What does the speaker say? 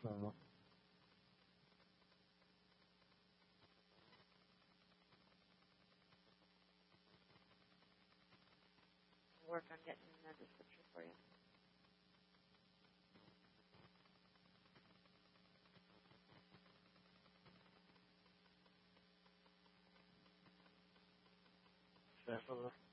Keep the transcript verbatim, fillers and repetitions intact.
No. Work on getting a description for you. Should I have a look?